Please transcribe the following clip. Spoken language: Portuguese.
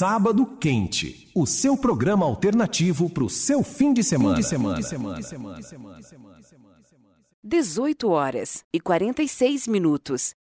Sábado Quente, o seu programa alternativo para o seu fim de semana. 18h46.